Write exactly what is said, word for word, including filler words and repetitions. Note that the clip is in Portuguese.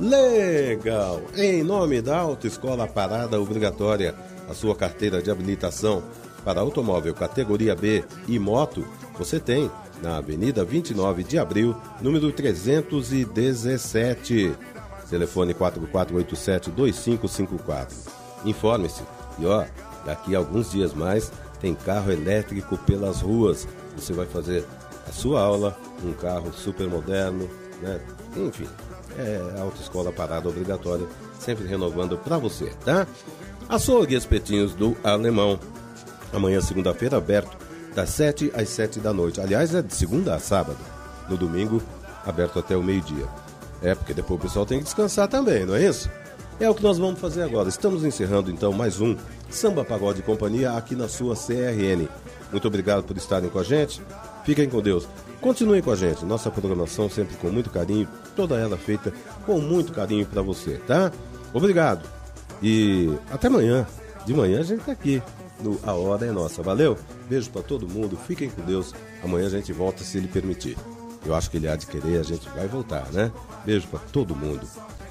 Legal! Em nome da Autoescola Parada Obrigatória, a sua carteira de habilitação para automóvel categoria B e moto, você tem na Avenida vinte e nove de Abril, número trezentos e dezessete. Telefone quatro quatro oito sete, dois cinco cinco quatro. Informe-se. E ó, daqui a alguns dias mais tem carro elétrico pelas ruas. Você vai fazer a sua aula, um carro super moderno, né? Enfim, é a Autoescola Parada Obrigatória, sempre renovando para você, tá? Açougue e Espetinhos do Alemão. Amanhã, segunda-feira, aberto das sete às sete da noite. Aliás, é de segunda a sábado. No domingo, aberto até o meio-dia. É, porque depois o pessoal tem que descansar também, não é isso? É o que nós vamos fazer agora. Estamos encerrando, então, mais um Samba Pagode e Companhia aqui na sua C R N. Muito obrigado por estarem com a gente. Fiquem com Deus. Continuem com a gente. Nossa programação sempre com muito carinho. Toda ela feita com muito carinho para você, tá? Obrigado. E até amanhã. De manhã a gente tá aqui no A Hora é Nossa. Valeu? Beijo para todo mundo. Fiquem com Deus. Amanhã a gente volta se ele permitir. Eu acho que ele há de querer, a gente vai voltar, né? Beijo para todo mundo.